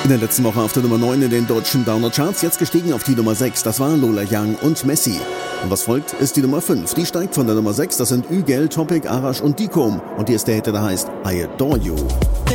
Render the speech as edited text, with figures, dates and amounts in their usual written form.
In der letzten Woche auf der Nummer 9 in den deutschen Downer-Charts, jetzt gestiegen auf die Nummer 6, das war Lola Young und Messi. Und was folgt, ist die Nummer 5, die steigt von der Nummer 6, das sind Ügel, Topic, Arash und Dikom. Und hier ist der Hit, der heißt I Adore You.